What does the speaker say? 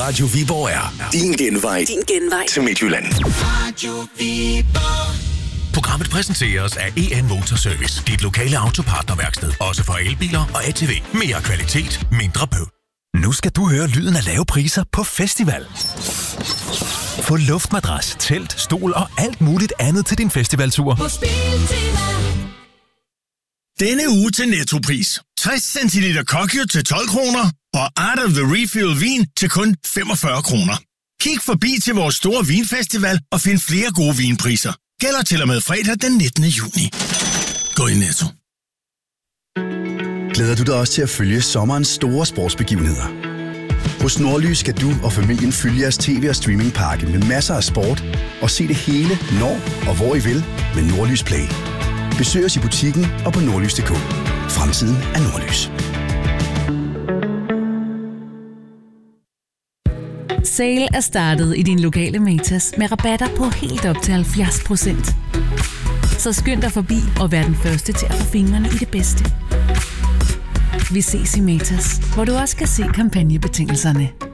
Radio Viborg er din genvej til Midtjylland. Radio Viborg. Programmet præsenteres af EN Motorservice. Dit lokale autopartnerværksted. Også for elbiler og ATV. Mere kvalitet, mindre bøv. Nu skal du høre lyden af lave priser på festival. Få luftmadras, telt, stol og alt muligt andet til din festivaltur. På Spiltema. Denne uge til Nettopris. 60 cl Kokyo til 12 kroner og Art of the Refill vin til kun 45 kroner. Kig forbi til vores store vinfestival og find flere gode vinpriser. Gælder til og med fredag den 19. juni. Gå i Netto. Glæder du dig også til at følge sommerens store sportsbegivenheder? Hos Nordlys skal du og familien følge jeres tv- og streamingpakke med masser af sport og se det hele, når og hvor I vil med Nordlys Play. Besøg os i butikken og på nordlys.dk. Fremtiden er Nordlys. Sale er startet i din lokale Matas med rabatter på helt op til 70%. Så skynd dig forbi og vær den første til at få fingrene i det bedste. Vi ses i Matas, hvor du også kan se kampagnebetingelserne.